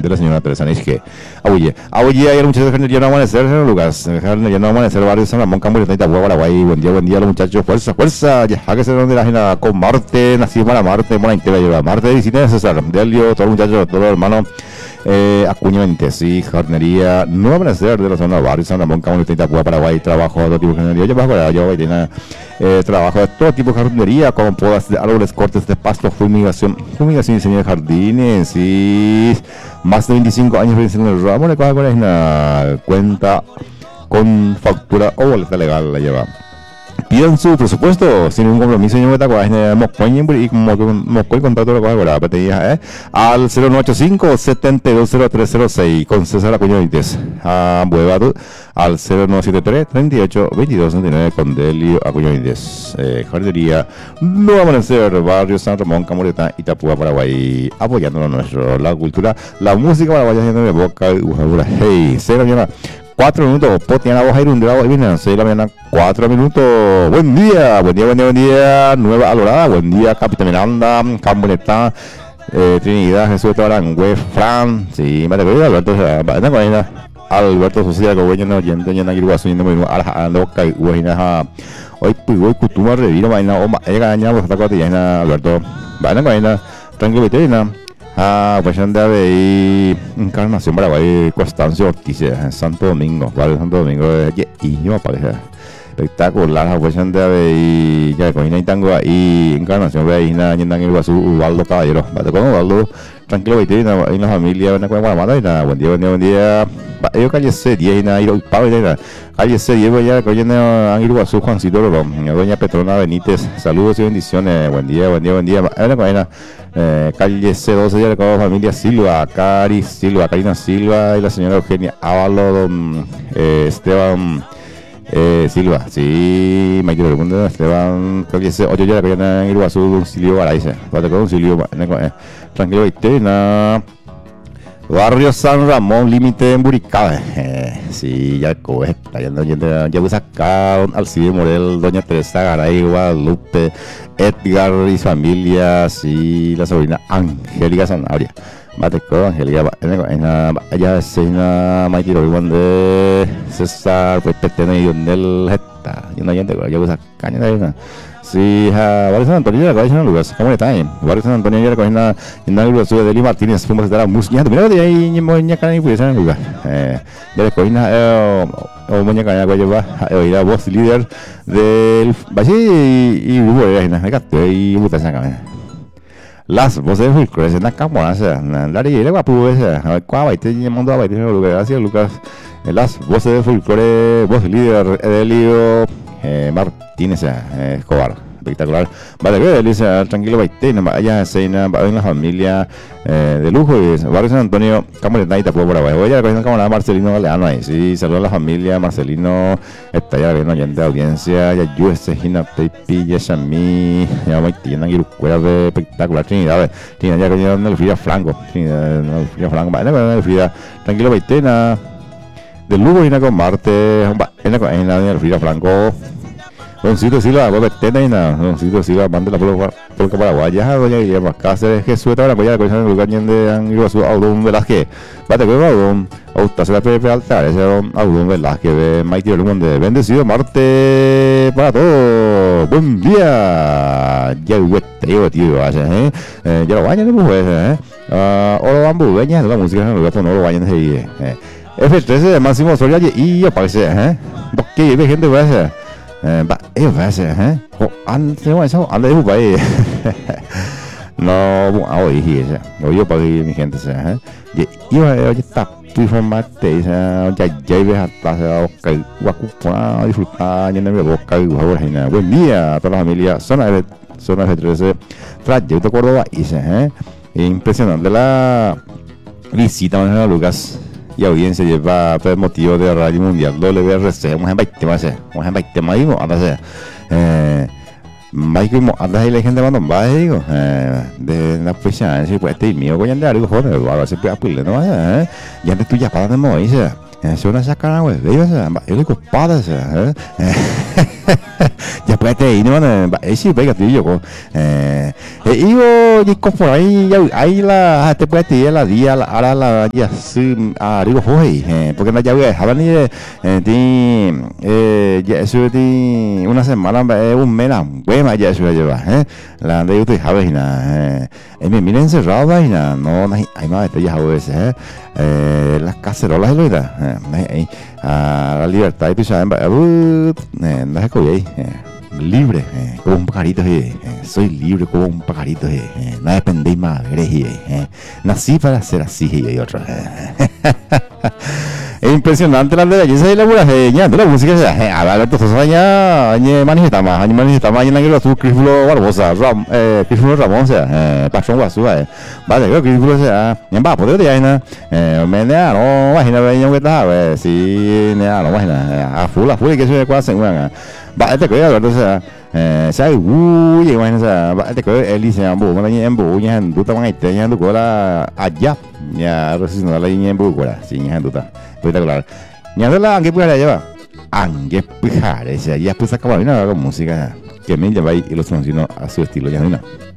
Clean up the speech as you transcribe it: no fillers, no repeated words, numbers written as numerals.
de la señora Teresa Nishke. Oye, ayer muchachos de Jardinería No Amanecer, señor Lucas. Jardinería No Amanecer, barrio San Ramón, Campo de Itapúa, Paraguay. Buen día, los muchachos. Fuerza, fuerza. Ya que se donde la agenda con Marte, nací para Marte, buena entera lleva. Marte de visita de César, Delio, todos los muchachos, todos los hermanos. Acuña 20, sí, Jardinería No Amanecer de la zona barrio San Ramón, Campo de Itapúa, Paraguay. Trabajo de todo tipo de jardinería. Yo bajo yo tiene trabajo de todo tipo de jardinería, como podas de árboles, cortes de pasto, fumigación y diseño de jardines. Y más de 25 años en el ramo, le coge con una cuenta con factura o boleta legal la lleva. Pidan su presupuesto sin ningún compromiso, señor Metacoa, y como contrato de la coge al 0985-720306 con César Acuña 20 a Buevado al 0973-382269 con Delio Acuña 20 Jardinería No Amanecer, barrio San Ramón, Camoreta, Itapúa, Paraguay, apoyando lo nuestro, la cultura, la música paraguaya, de boca y hey, 4 minutos, Potiana Boja y Rundera, hoy viene 6 de la mañana, 4 minutos. Buen día, Nueva Alorada, buen día, Capitán Miranda, Camboneta, Trinidad, Jesús de Arangüe, Fran, sí, me recuerdo, Alberto Sociedad, Cogüeño, no, oyente, Yana Guirguazo, Yendo Muy, Alejandro, Caigüeña, hoy Cutumar, Reviro, Maina, Oma, Egaña, Bostacotillana, Alberto, Vaina, Tranquilo, Veterina. Pues anda de Encarnación Paraguay, Constancio Ortiz, Santo Domingo, vale, Santo Domingo, y yo parece espectacular, pues anda de ya con y tango ahí, Encarnación, ve ahí, nada, en el Guazú, Ubaldo Caballero, vale, con Ubaldo, tranquilo, y en la familia, ven a comer Guaramata, y nada, buen día, yo calle C10, y nada, y Pablo, y nada, calle C10, voy a coger en el Guazú, Juancito Loro, doña Petrona Benítez, saludos y bendiciones, buen día, calle C12 ya con familia Silva, Karina Silva y la señora Eugenia Ávalo, don Esteban Silva, sí, Maite Bermúdez, Esteban, calle C8 ya con en Iguazú, don Silvio Baraiza, con Silvio, tranquilo, Itena, barrio San Ramón, límite en Buricaba, sí, ya está yendo, ya usa acá, don Alcide Morel, doña Teresa Garay, Guadalupe, Edgar y su familia, sí, la sobrina Angélica Sanabria, Bateco, Angélica, ella es una Maite de César, pues Petena y Donel Jetta, y una gente, ya usa caña de una. Sí, Barrio San Antonio, la calle Lucas, ¿cómo está ahí? Barrio San Antonio, ya la cogen en la Lucas, de Deli Martínez, fuimos a estar a música, mira de ahí, moña cana y pudiese en lugar. Ya la cogen o moña cana, que lleva, oír a voz líder del Bachi y hubo de Gato y Butas acá. Las voces de Fulcres en la cámara, la reyera guapo, cuava y te llamando a Baiti, gracias Lucas. Las voces de Fulcres, voz líder, Edelio Martínez Escobar, espectacular. Vale, que delicia, tranquilo, Baitena, vaya cena, va en la familia de lujo y barrio San Antonio, Camoreta y Itapúa, Paraguay. Voy a la cámara Marcelino Galeano ahí, sí, saludos a la familia, Marcelino, está ya bien oyente de audiencia, ya yo, Gina, Pepi, Yesami, ya Baitena, Guirucuera, de espectacular, Trinidad, ya que viene Elfrida Franco, Elfrida, tranquilo, Baitena. De Lugo y con Marte, en la Elfrida Franco, Doncito Silva, Betena y nada, Doncito Silva, manda la polca paraguaya, doña Guillermo Cáceres, Jesús, ahora pues ya la cosa en el lugar de Anguiruazú, Audón Velázquez, bate con Audón, Austacia Pepe Altar, ese Audón Velázquez, de Maite Berlumón, de bendecido Marte para todos, buen día, ya hueteo, tío, ya lo bañan, pues, oro bambú, veña, la música en el lugar, no lo bañan, F13 de Máximo Soria y yo parece, porque hay gente que hace, ellos hacen, antes de eso, antes de país, no, hoy yo para mi gente, yo está tu formate, ya ves hasta se va a disfrutar, ya no me boca y buen día a toda la familia, zona F13, trayecto Córdoba, impresionante la visita a Lucas. Y audiencia lleva por motivo de Radio Mundial WRC, vamos a invitar más digo, Mike andas ahí la gente mandó más digo, de la fecha, si pues este mío voy a andar algo joder, ahora se puede apular no ya antes tú ya para de moverse, Suena esa cara, güey. Veio essa, ele culpada essa. Después te ini mana, esse pega tío ko. Iyo di por aí la te puede ir la día ahora la ya su digo hoy, porque no ya voy a hablar ni de ya eso de una semana un mes bueno ya eso lleva, la de usted sabe na me miren cerrado vaina, no hay más de ya veces, las cacerolas y lo da, la libertad y tú sabes, no es que libre, como un pajarito, soy libre como un pajarito, no dependéis más, nací para ser así y otro. Es impresionante la belleza y la buena de la música. A ver, entonces allá manifestamos en la que lo tuvo Crisfulo Barbosa, Crisfulo Ramón, Patrón Guasúa, vale, creo que Crisfulo sea, va, poder de ahí, ¿no? Me nea, no, imagina, venía que estaba, sí, nea, no, imagina, a full, que se ve cuasi, bueno, va, este que ya, entonces, sai imagina, va, este que él dice, ambo, mana en bu, ya en duta van a ir, ya en duta la allá, ya, resistir la línea en bu, sí, ya en duta. Espectacular. Ñandela, ¿qué puede llevar? Angue pujar, ya pues acaba de con música que me lleva y los transino a su estilo, ya no.